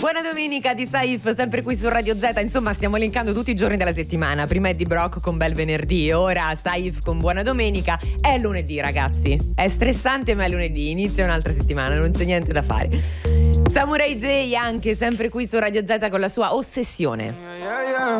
Buona domenica di Saif, sempre qui su Radio Z. Insomma, stiamo elencando tutti i giorni della settimana. Prima Eddie Brock con Bel Venerdì, ora Saif con Buona Domenica. È lunedì, ragazzi. È stressante, ma è lunedì. Inizia un'altra settimana, non c'è niente da fare. Samurai J anche sempre qui su Radio Z con la sua Ossessione.